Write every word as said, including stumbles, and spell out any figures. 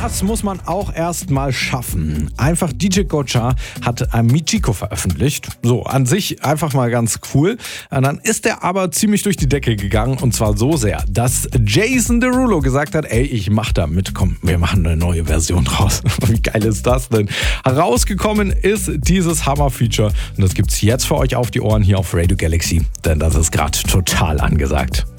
Das muss man auch erst mal schaffen. Einfach D J Gocha hat ein Michiko veröffentlicht. So, an sich einfach mal ganz cool. Und dann ist er aber ziemlich durch die Decke gegangen. Und zwar so sehr, dass Jason Derulo gesagt hat, ey, ich mach da mit. Komm, wir machen eine neue Version draus. Wie geil ist das denn? Herausgekommen ist dieses Hammer-Feature. Und das gibt's jetzt für euch auf die Ohren hier auf Radio Galaxy. Denn das ist gerade total angesagt.